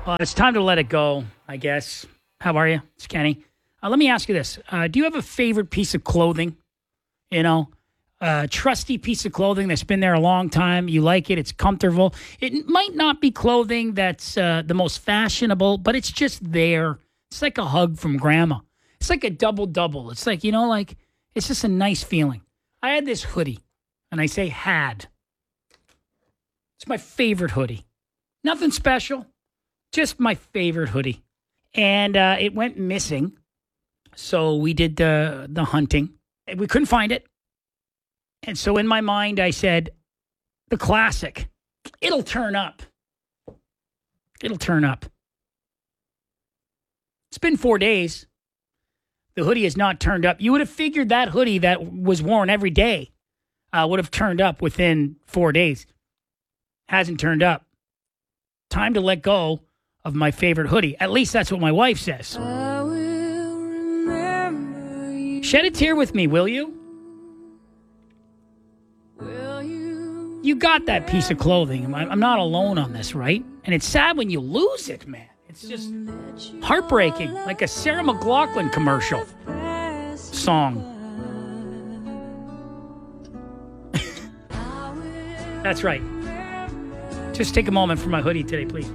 Well, it's time to let it go, I guess. How are you? It's Kenny. Let me ask you this. Do you have a favorite piece of clothing? You know, a trusty piece of clothing that's been there a long time. You like it. It's comfortable. It might not be clothing that's the most fashionable, but it's just there. It's like a hug from grandma. It's like a double-double. It's like, it's just a nice feeling. I had this hoodie, and I say had. It's my favorite hoodie. Nothing special, just my favorite hoodie. And it went missing, so we did the hunting. We couldn't find it. And so in my mind, I said, the classic, it'll turn up. It'll turn up. It's been 4 days. The hoodie has not turned up. You would have figured that hoodie that was worn every day would have turned up within 4 days. Hasn't turned up. Time to let go of my favorite hoodie. At least that's what my wife says. Shed a tear with me, will you? You got that piece of clothing. I'm not alone on this, right? And it's sad when you lose it, man. It's just heartbreaking, like a Sarah McLachlan commercial song. That's right. Just take a moment for my hoodie today, please.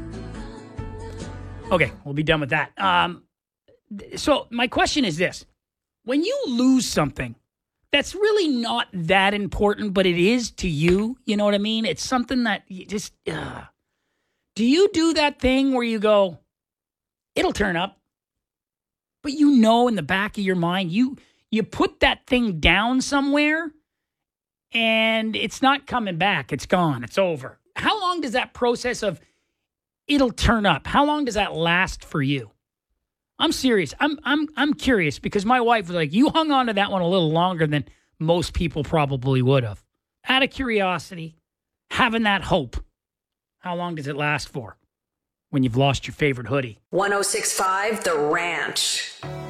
Okay, we'll be done with that. So my question is this. When you lose something that's really not that important, but it is to you, you know what I mean? It's something that you just... Do you do that thing where you go, it'll turn up, but you know in the back of your mind, you put that thing down somewhere and it's not coming back. It's gone. It's over. How long does that process of it'll turn up, how long does that last for you? I'm serious. I'm curious because my wife was like, you hung on to that one a little longer than most people probably would have. Out of curiosity, having that hope. How long does it last for when you've lost your favorite hoodie? 106.5 The Ranch.